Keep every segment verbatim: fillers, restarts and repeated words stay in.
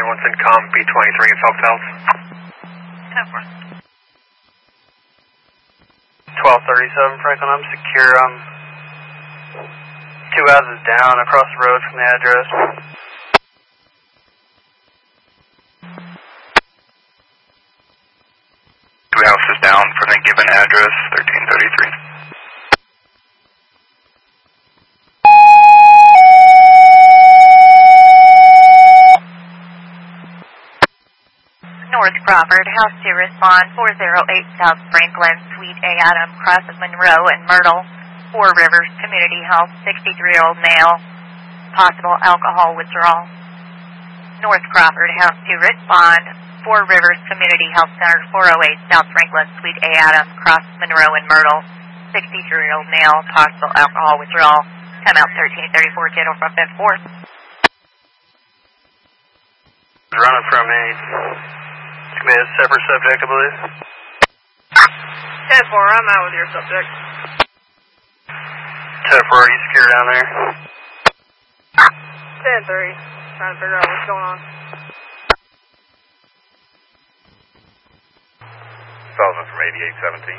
twenty-one CENTCOM, B twenty-three in Phelps House. ten four. twelve thirty-seven Franklin, I'm secure. I'm two houses down across the road from the address. Two houses down from the given address, thirteen thirty-three. North Crawford, House two, respond four oh eight South Franklin, Suite A, Adam, cross of Monroe and Myrtle, Four Rivers Community Health, sixty-three-year-old male, possible alcohol withdrawal. North Crawford, House two, respond Four Rivers Community Health Center, four oh eight South Franklin, Suite A, Adam, cross Monroe and Myrtle, sixty-three-year-old male, possible alcohol withdrawal. Come out thirteen thirty-four, Kittle from fifth fourth. Running from me. Committed separate subject, I believe. ten four, I'm out with your subject. ten four, are you secure down there? ten three, trying to figure out what's going on. Sullivan from eighty-eight seventeen.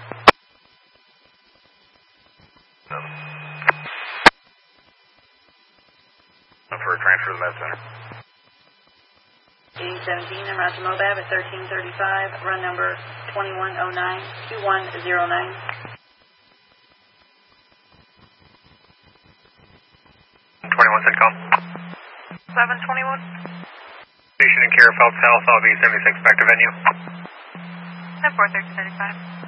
For a transfer to the med center. eighty-eight seventeen, I'm out to Mobab at thirteen thirty-five, run number twenty-one oh nine, two one oh nine. twenty-one CENTCOM. seven twenty-one. Station and care of Phelps House, I'll be seventy-six back to venue. ten four, thirteen thirty-five.